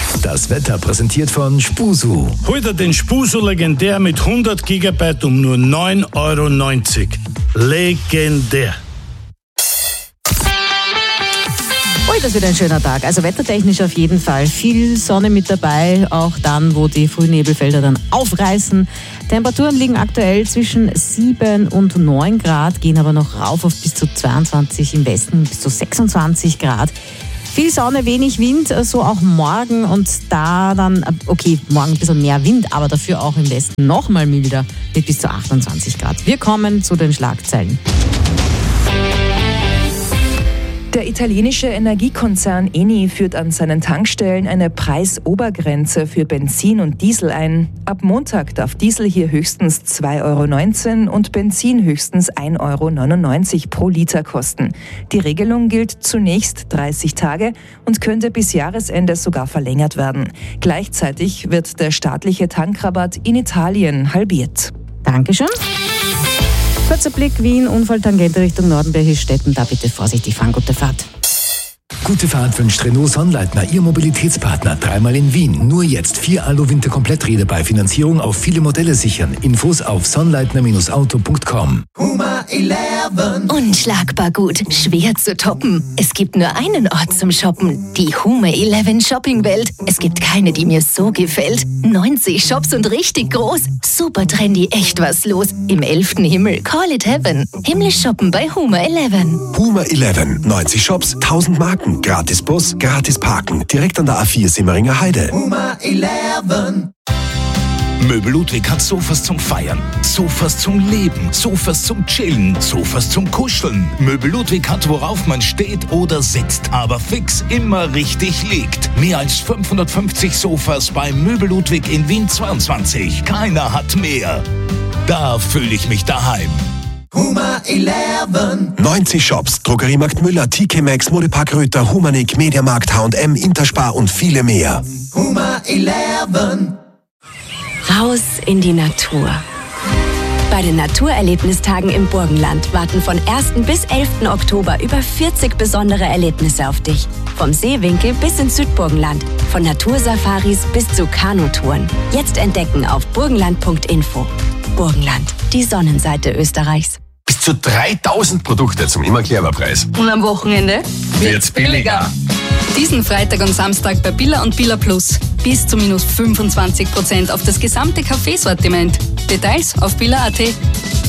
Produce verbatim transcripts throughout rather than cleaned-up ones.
Das Wetter präsentiert von Spusu. Heute den Spusu legendär mit hundert Gigabyte um nur neun Euro neunzig. Legendär. Heute ist wieder ein schöner Tag. Also wettertechnisch auf jeden Fall. Viel Sonne mit dabei, auch dann, wo die Frühnebelfelder dann aufreißen. Temperaturen liegen aktuell zwischen sieben und neun Grad, gehen aber noch rauf auf bis zu zweiundzwanzig, im Westen bis zu sechsundzwanzig Grad. Viel Sonne, wenig Wind, so auch morgen und da dann, okay, morgen ein bisschen mehr Wind, aber dafür auch im Westen noch mal milder mit bis zu achtundzwanzig Grad. Wir kommen zu den Schlagzeilen. Der italienische Energiekonzern Eni führt an seinen Tankstellen eine Preisobergrenze für Benzin und Diesel ein. Ab Montag darf Diesel hier höchstens zwei Euro neunzehn und Benzin höchstens ein Euro neunundneunzig pro Liter kosten. Die Regelung gilt zunächst dreißig Tage und könnte bis Jahresende sogar verlängert werden. Gleichzeitig wird der staatliche Tankrabatt in Italien halbiert. Dankeschön. Kurzer Blick Wien, Unfalltangente Richtung Norden bei Hilstetten. Da bitte vorsichtig fahren, gute Fahrt. Gute Fahrt wünscht Renault Sonnleitner, Ihr Mobilitätspartner. Dreimal in Wien. Nur jetzt vier Alu-Winter-Kompletträder bei Finanzierung auf viele Modelle sichern. Infos auf sonnleitner Auto punkt com. Huma elf. Unschlagbar gut, schwer zu toppen. Es gibt nur einen Ort zum Shoppen, die Huma elf Shopping-Welt. Es gibt keine, die mir so gefällt. neunzig Shops und richtig groß. Super trendy, echt was los. Im elften Himmel, call it heaven. Himmlisch shoppen bei Huma elf. Huma elf, neunzig Shops, tausend Marken, gratis Bus, gratis Parken. Direkt an der A vier Simmeringer Heide. Huma elf. Möbel Ludwig hat Sofas zum Feiern, Sofas zum Leben, Sofas zum Chillen, Sofas zum Kuscheln. Möbel Ludwig hat, worauf man steht oder sitzt, aber fix immer richtig liegt. Mehr als fünfhundertfünfzig Sofas bei Möbel Ludwig in Wien zweiundzwanzig. Keiner hat mehr. Da fühle ich mich daheim. Huma elf. neunzig Shops, Drogeriemarkt Müller, T K Maxx, Modepark Röther, Humanik, Mediamarkt, H und M, Interspar und viele mehr. Huma elf. Raus in die Natur. Bei den Naturerlebnistagen im Burgenland warten von ersten bis elften Oktober über vierzig besondere Erlebnisse auf dich. Vom Seewinkel bis ins Südburgenland, von Natursafaris bis zu Kanutouren. Jetzt entdecken auf burgenland punkt info. Burgenland, die Sonnenseite Österreichs. Bis zu dreitausend Produkte zum immer clever Preis. Und am Wochenende wird's billiger. Diesen Freitag und Samstag bei Billa und Billa Plus. Bis zu minus fünfundzwanzig Prozent auf das gesamte Kaffeesortiment. Details auf billa punkt at.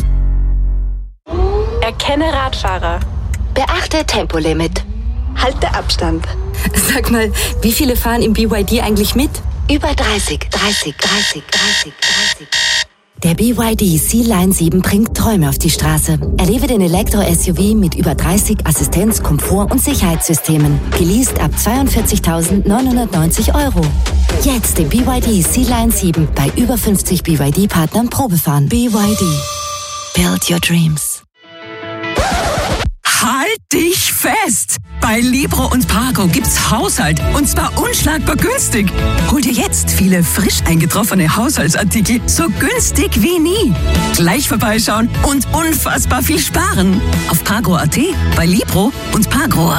Erkenne Radfahrer. Beachte Tempolimit. Halte Abstand. Sag mal, wie viele fahren im B Y D eigentlich mit? Über dreißig, dreißig, dreißig, dreißig, dreißig. Der B Y D C-Line sieben bringt Träume auf die Straße. Erlebe den Elektro-S U V mit über dreißig Assistenz-, Komfort- und Sicherheitssystemen. Geleast ab zweiundvierzigtausendneunhundertneunzig Euro. Jetzt den B Y D C-Line sieben bei über fünfzig B Y D-Partnern Probefahren. B Y D. Build your dreams. Halt dich fest! Bei Libro und Pago gibt's Haushalt und zwar unschlagbar günstig. Hol dir jetzt viele frisch eingetroffene Haushaltsartikel so günstig wie nie. Gleich vorbeischauen und unfassbar viel sparen. Auf Pago punkt at, bei Libro und Pago.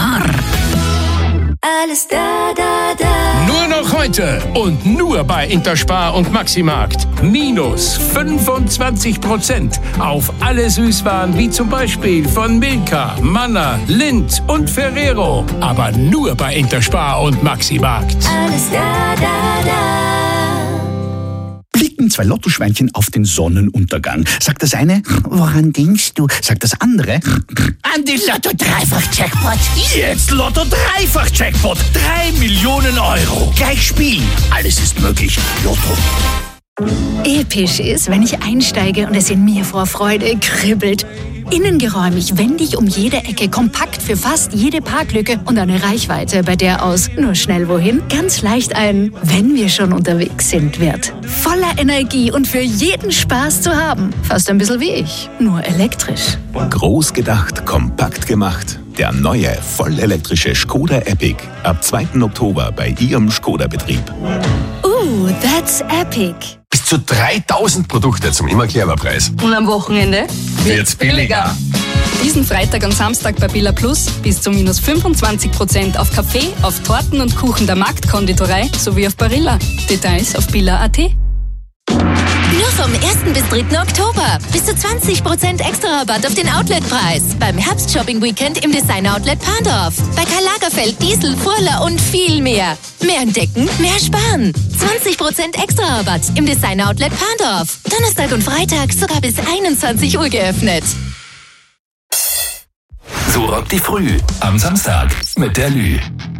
Alles da, da, da. Nur noch heute und nur bei Interspar und Maximarkt. Minus fünfundzwanzig Prozent auf alle Süßwaren wie zum Beispiel von Milka, Manna, Lindt und Ferrero. Aber nur bei Interspar und Maximarkt. Alles da, da, da. Blicken zwei Lottoschweinchen auf den Sonnenuntergang. Sagt das eine, woran denkst du? Sagt das andere, an die Lotto-Dreifach-Jackpot. Jetzt Lotto-Dreifach-Jackpot. Drei Millionen Euro. Gleich spielen. Alles ist möglich. Lotto. Episch ist, wenn ich einsteige und es in mir vor Freude kribbelt. Innengeräumig, wendig um jede Ecke, kompakt für fast jede Parklücke und eine Reichweite, bei der aus nur schnell wohin ganz leicht ein, wenn wir schon unterwegs sind, wird. Voller Energie und für jeden Spaß zu haben. Fast ein bisschen wie ich, nur elektrisch. Groß gedacht, kompakt gemacht. Der neue, vollelektrische Skoda Epic. Ab zweiten Oktober bei Ihrem Skoda-Betrieb. Uh, that's epic. Bis zu dreitausend Produkte zum immer clever Preis. Und am Wochenende wird's billiger. Diesen Freitag und Samstag bei Billa Plus bis zu minus fünfundzwanzig Prozent auf Kaffee, auf Torten und Kuchen der Marktkonditorei sowie auf Barilla. Details auf billa punkt at. Nur vom ersten bis dritten Oktober. Bis zu zwanzig Prozent extra Rabatt auf den Outletpreis. Beim Herbst-Shopping-Weekend im Designer-Outlet Pandorf. Bei Karl Lagerfeld, Diesel, Furla und viel mehr. Mehr entdecken, mehr sparen. zwanzig Prozent extra Rabatt im Designer-Outlet Pandorf. Donnerstag und Freitag sogar bis einundzwanzig Uhr geöffnet. So rockt die Früh am Samstag mit der Lü.